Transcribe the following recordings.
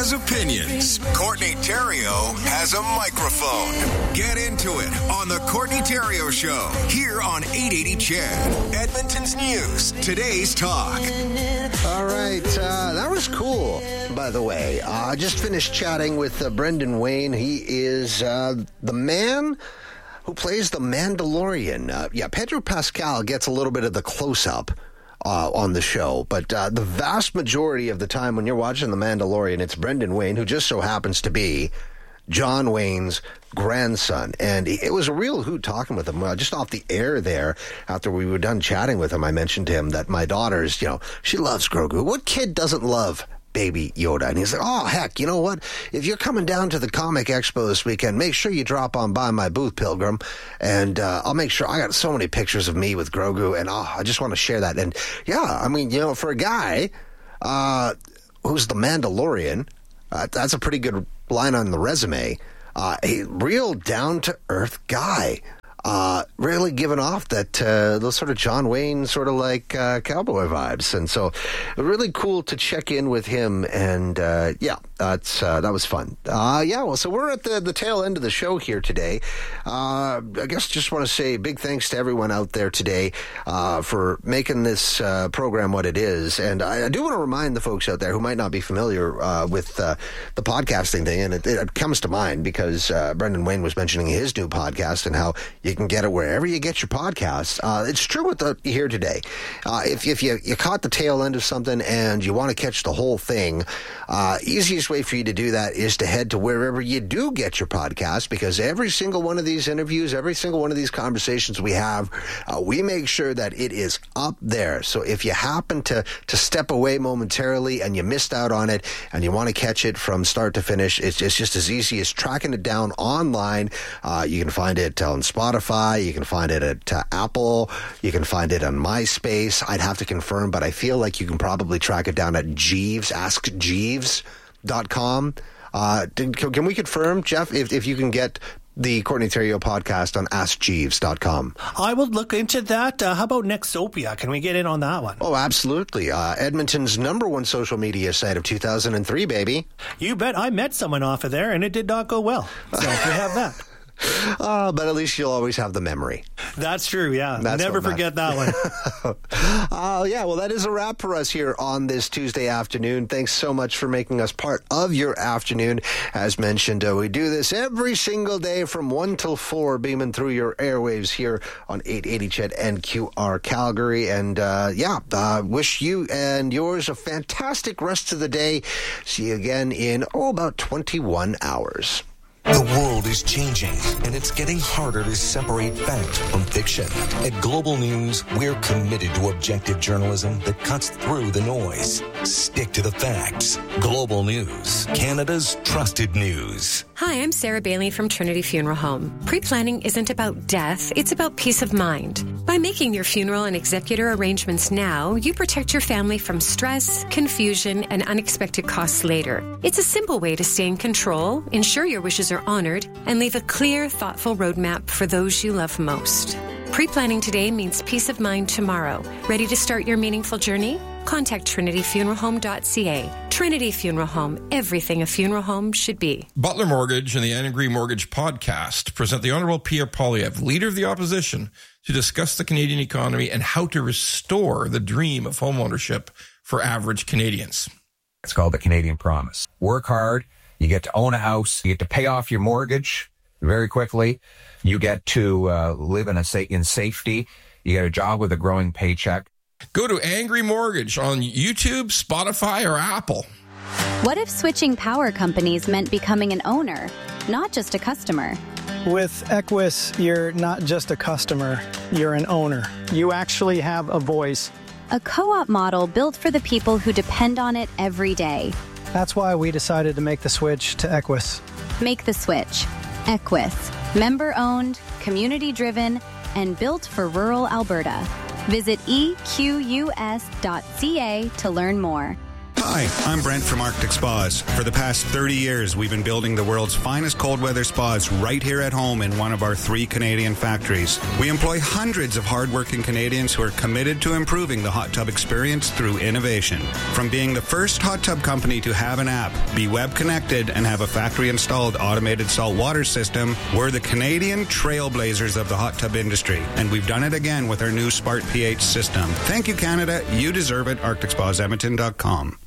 has opinions. Courtney Theriault has a microphone. Get into it on the Courtney Theriault Show here on 880 CHED. Edmonton's news. Today's talk. All right. That was cool, by the way. I just finished chatting with Brendan Wayne. He is the man who plays the Mandalorian. Pedro Pascal gets a little bit of the close-up on the show, but the vast majority of the time when you're watching The Mandalorian, it's Brendan Wayne, who just so happens to be John Wayne's grandson. And it was a real hoot talking with him. Just off the air there, after we were done chatting with him, I mentioned to him that my daughter's, she loves Grogu. What kid doesn't love Baby Yoda? And he's like, oh, heck, you know what? If you're coming down to the Comic Expo this weekend, make sure you drop on by my booth, Pilgrim, and I'll make sure. I got so many pictures of me with Grogu, and I just want to share that. And yeah, I mean, for a guy who's the Mandalorian, that's a pretty good line on the resume. A real down-to-earth guy. Really giving off that those sort of John Wayne sort of like cowboy vibes, and so really cool to check in with him. And that was fun. So we're at the tail end of the show here today. I guess just want to say big thanks to everyone out there today for making this program what it is. And I do want to remind the folks out there who might not be familiar with the podcasting thing, and it comes to mind because Brendan Wayne was mentioning his new podcast and how you can get it wherever you get your podcasts. It's true what you hear today. If you caught the tail end of something and you want to catch the whole thing, easiest way for you to do that is to head to wherever you do get your podcast, because every single one of these interviews, every single one of these conversations we have, we make sure that it is up there. So if you happen to step away momentarily and you missed out on it and you want to catch it from start to finish, it's just as easy as tracking it down online. You can find it on Spotify. You can find it at Apple. You can find it on MySpace. I'd have to confirm, but I feel like you can probably track it down at Jeeves, AskJeeves.com. Can we confirm, Jeff, if you can get the Courtney Theriault podcast on AskJeeves.com? I will look into that. How about Nexopia? Can we get in on that one? Oh, absolutely. Edmonton's #1 social media site of 2003, baby. You bet. I met someone off of there, and it did not go well. So we have that. But at least you'll always have the memory. That's true, yeah. Never forget that one. Well, that is a wrap for us here on this Tuesday afternoon. Thanks so much for making us part of your afternoon. As mentioned, we do this every single day from 1 till 4, beaming through your airwaves here on 880 CHED NQR Calgary. And wish you and yours a fantastic rest of the day. See you again in about 21 hours. The world is changing, and it's getting harder to separate fact from fiction. At Global News, we're committed to objective journalism that cuts through the noise. Stick to the facts. Global News, Canada's trusted news. Hi, I'm Sarah Bailey from Trinity Funeral Home. Pre-planning isn't about death, it's about peace of mind. By making your funeral and executor arrangements now, you protect your family from stress, confusion, and unexpected costs later. It's a simple way to stay in control, ensure your wishes are honored, and leave a clear, thoughtful roadmap for those you love most. Pre-planning today means peace of mind tomorrow. Ready to start your meaningful journey? Contact trinityfuneralhome.ca. Trinity Funeral Home, everything a funeral home should be. Butler Mortgage and the Angry Mortgage podcast present the Honourable Pierre Poilievre, Leader of the Opposition, to discuss the Canadian economy and how to restore the dream of homeownership for average Canadians. It's called the Canadian Promise. Work hard. You get to own a house. You get to pay off your mortgage very quickly. You get to live in safety. You get a job with a growing paycheck. Go to Angry Mortgage on YouTube, Spotify, or Apple. What if switching power companies meant becoming an owner, not just a customer? With Equus, you're not just a customer, you're an owner. You actually have a voice. A co-op model built for the people who depend on it every day. That's why we decided to make the switch to Equus. Make the switch. Equus. Member-owned, community-driven, and built for rural Alberta. Visit equs.ca to learn more. Hi, I'm Brent from Arctic Spas. For the past 30 years, we've been building the world's finest cold weather spas right here at home in one of our 3 Canadian factories. We employ hundreds of hardworking Canadians who are committed to improving the hot tub experience through innovation. From being the first hot tub company to have an app, be web connected, and have a factory-installed automated salt water system, we're the Canadian trailblazers of the hot tub industry, and we've done it again with our new Smart pH system. Thank you, Canada. You deserve it. ArcticSpasEdmonton.com.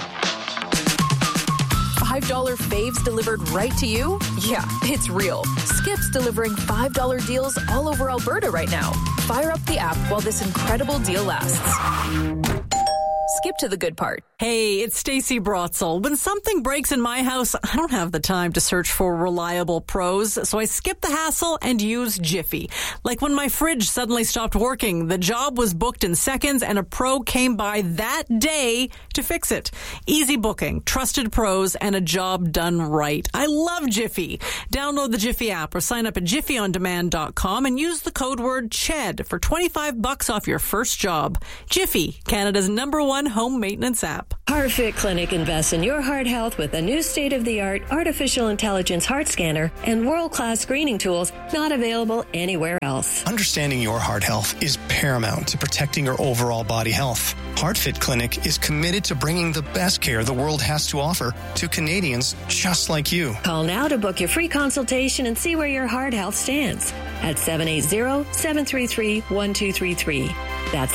$5 faves delivered right to you? Yeah, it's real. Skip's delivering $5 deals all over Alberta right now. Fire up the app while this incredible deal lasts. Skip to the good part. Hey, it's Stacey Brotzel. When something breaks in my house, I don't have the time to search for reliable pros, so I skip the hassle and use Jiffy. Like when my fridge suddenly stopped working, the job was booked in seconds and a pro came by that day to fix it. Easy booking, trusted pros, and a job done right. I love Jiffy. Download the Jiffy app or sign up at jiffyondemand.com and use the code word CHED for $25 off your first job. Jiffy, Canada's #1 home maintenance app. HeartFit Clinic invests in your heart health with a new state-of-the-art artificial intelligence heart scanner and world-class screening tools not available anywhere else. Understanding your heart health is paramount to protecting your overall body health. HeartFit Clinic is committed to bringing the best care the world has to offer to Canadians just like you. Call now to book your free consultation and see where your heart health stands at 780-733-1233. That's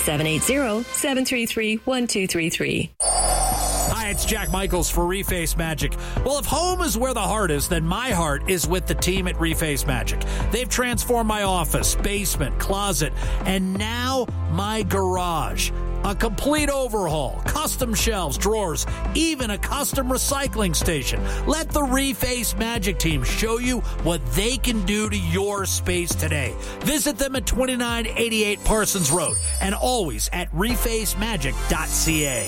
780-733-1233. Hi, it's Jack Michaels for Reface Magic. Well, if home is where the heart is, then my heart is with the team at Reface Magic. They've transformed my office, basement, closet, and now my garage. A complete overhaul, custom shelves, drawers, even a custom recycling station. Let the Reface Magic team show you what they can do to your space today. Visit them at 2988 Parsons Road and always at refacemagic.ca.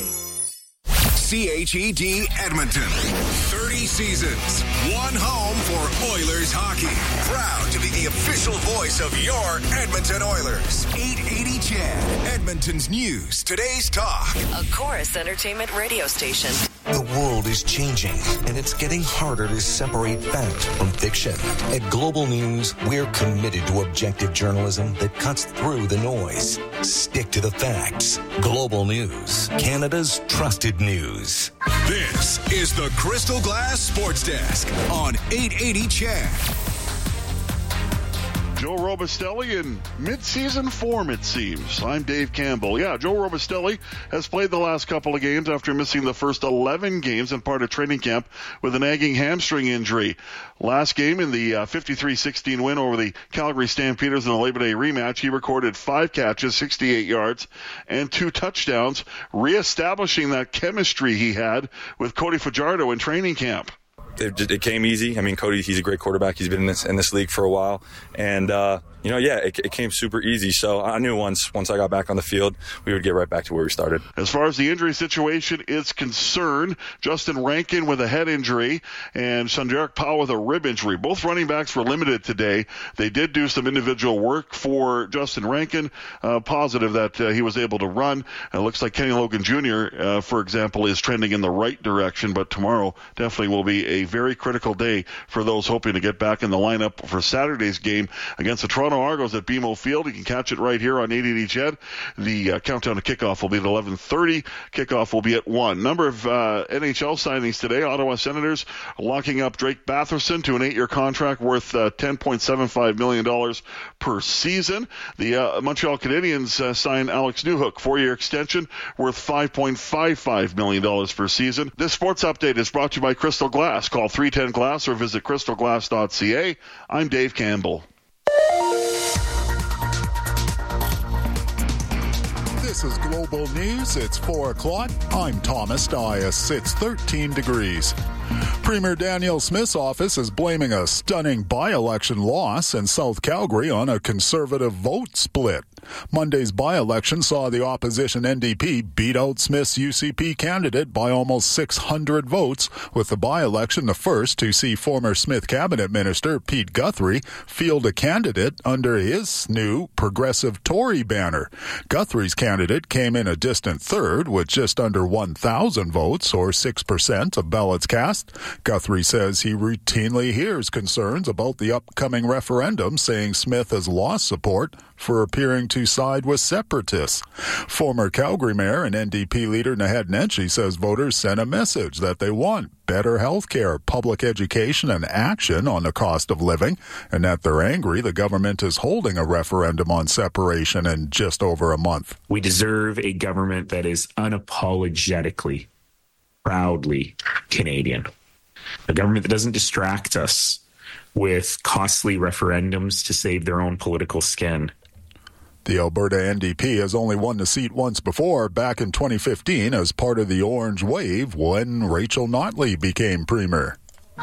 CHED Edmonton. 30 seasons. One home for Oilers hockey. Proud to be the official voice of your Edmonton Oilers. 880 CHED. Edmonton's news. Today's talk. A Chorus Entertainment radio station. The world is changing, and it's getting harder to separate fact from fiction. At Global News, we're committed to objective journalism that cuts through the noise. Stick to the facts. Global News, Canada's trusted news. This is the Crystal Glass Sports Desk on 880 CHED. Joe Robustelli in mid-season form, it seems. I'm Dave Campbell. Yeah, Joe Robustelli has played the last couple of games after missing the first 11 games and part of training camp with a nagging hamstring injury. Last game in the 53-16 win over the Calgary Stampeders in the Labor Day rematch, he recorded 5 catches, 68 yards, and 2 touchdowns, reestablishing that chemistry he had with Cody Fajardo in training camp. It came easy. I mean, Cody, he's a great quarterback. He's been in this league for a while. And, it came super easy. So I knew once I got back on the field, we would get right back to where we started. As far as the injury situation is concerned, Justin Rankin with a head injury and Sundaric Powell with a rib injury. Both running backs were limited today. They did do some individual work for Justin Rankin, positive that he was able to run. It looks like Kenny Logan Jr., for example, is trending in the right direction, but tomorrow definitely will be a very critical day for those hoping to get back in the lineup for Saturday's game against the Toronto Argos at BMO Field. You can catch it right here on 880 CHED. The countdown to kickoff will be at 11:30. Kickoff will be at 1. Number of NHL signings today. Ottawa Senators locking up Drake Batherson to an 8-year contract worth $10.75 million per season. The Montreal Canadiens signed Alex Newhook, 4-year extension worth $5.55 million per season. This sports update is brought to you by Crystal Glass. Call 310-GLASS or visit crystalglass.ca. I'm Dave Campbell. This is Global News. It's 4 o'clock. I'm Thomas Dias. It's 13 degrees. Premier Danielle Smith's office is blaming a stunning by-election loss in South Calgary on a Conservative vote split. Monday's by-election saw the opposition NDP beat out Smith's UCP candidate by almost 600 votes, with the by-election the first to see former Smith cabinet minister Pete Guthrie field a candidate under his new Progressive Tory banner. Guthrie's candidate came in a distant third with just under 1,000 votes, or 6% of ballots cast. Guthrie says he routinely hears concerns about the upcoming referendum, saying Smith has lost support for appearing to side with separatists. Former Calgary Mayor and NDP leader Naheed Nenshi says voters sent a message that they want better health care, public education, and action on the cost of living, and that they're angry the government is holding a referendum on separation in just over a month. We deserve a government that is unapologetically, proudly Canadian. A government that doesn't distract us with costly referendums to save their own political skin. The Alberta NDP has only won the seat once before, back in 2015 as part of the Orange Wave when Rachel Notley became Premier.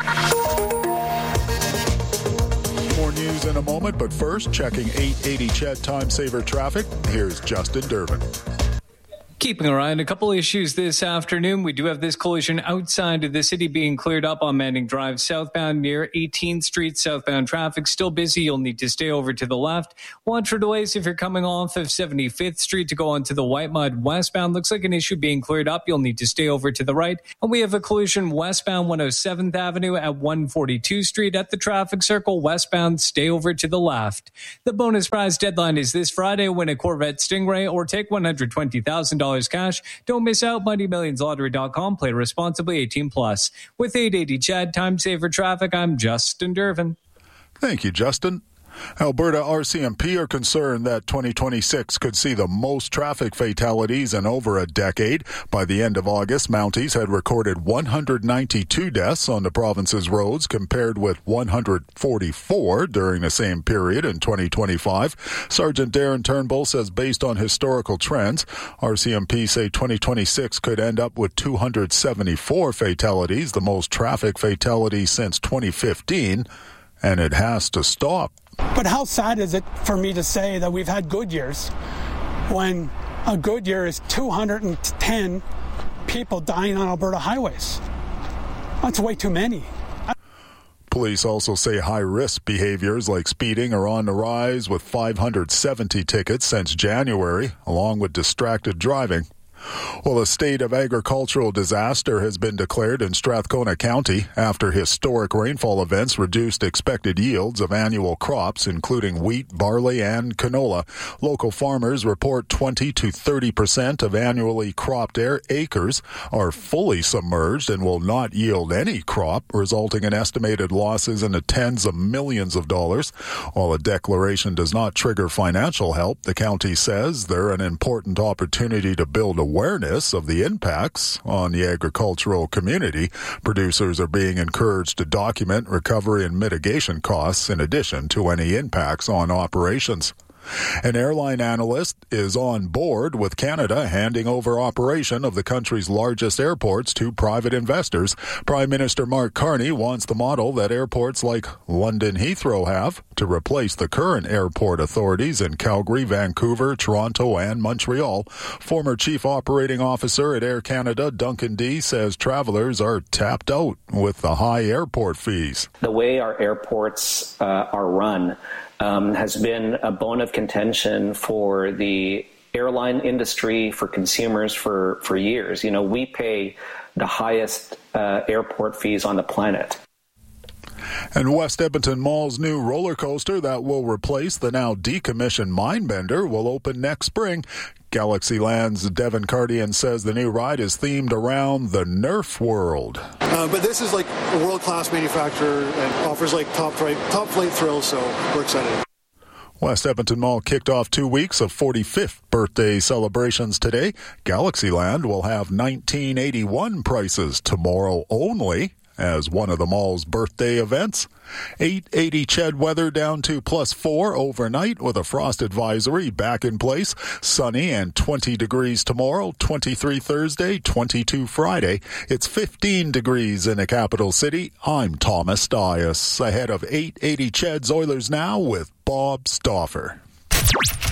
More news in a moment, but first, checking 880 Ched Time Saver traffic. Here's Justin Durbin. Keeping an eye on a couple issues this afternoon. We do have this collision outside of the city being cleared up on Manning Drive southbound near 18th Street. Southbound traffic still busy. You'll need to stay over to the left. Watch for delays if you're coming off of 75th Street to go onto the White Mud westbound. Looks like an issue being cleared up. You'll need to stay over to the right. And we have a collision westbound 107th Avenue at 142 Street at the traffic circle. Westbound, stay over to the left. The bonus prize deadline is this Friday. Win a Corvette Stingray or take $120,000 cash. Don't miss out. MoneyMillionsLottery.com. Play responsibly. 18+. With 880 Ched Time Saver Traffic, I'm Justin Durbin. Thank you, Justin. Alberta RCMP are concerned that 2026 could see the most traffic fatalities in over a decade. By the end of August, Mounties had recorded 192 deaths on the province's roads, compared with 144 during the same period in 2025. Sergeant Darren Turnbull says based on historical trends, RCMP say 2026 could end up with 274 fatalities, the most traffic fatalities since 2015, and it has to stop. But how sad is it for me to say that we've had good years when a good year is 210 people dying on Alberta highways? That's way too many. Police also say high-risk behaviors like speeding are on the rise, with 570 tickets since January, along with distracted driving. Well, a state of agricultural disaster has been declared in Strathcona County after historic rainfall events reduced expected yields of annual crops, including wheat, barley, and canola. Local farmers report 20 to 30% of annually cropped acres are fully submerged and will not yield any crop, resulting in estimated losses in the tens of millions of dollars. While a declaration does not trigger financial help, the county says they're an important opportunity to build awareness of the impacts on the agricultural community. Producers are being encouraged to document recovery and mitigation costs in addition to any impacts on operations. An airline analyst is on board with Canada handing over operation of the country's largest airports to private investors. Prime Minister Mark Carney wants the model that airports like London Heathrow have to replace the current airport authorities in Calgary, Vancouver, Toronto, and Montreal. Former Chief Operating Officer at Air Canada, Duncan Dee, says travelers are tapped out with the high airport fees. The way our airports are run has been a bone of contention for the airline industry, for consumers for years. You know, we pay the highest airport fees on the planet. And West Edmonton Mall's new roller coaster that will replace the now decommissioned Mindbender will open next spring. Galaxyland's Devin Cardian says the new ride is themed around the Nerf world. But this is like a world-class manufacturer and offers like top flight thrills, so we're excited. West Edmonton Mall kicked off 2 weeks of 45th birthday celebrations today. Galaxyland will have 1981 prices tomorrow only as one of the mall's birthday events. 880 Ched weather down to +4 overnight with a frost advisory back in place. Sunny and 20 degrees tomorrow, 23 Thursday, 22 Friday. It's 15 degrees in the capital city. I'm Thomas Dias. Ahead of 880 Ched's Oilers Now with Bob Stauffer.